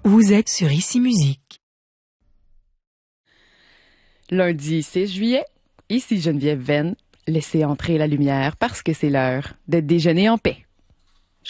Vous êtes sur Ici Musique. Lundi 6 juillet, ici Geneviève Venn. Laissez entrer la lumière parce que c'est l'heure de déjeuner en paix.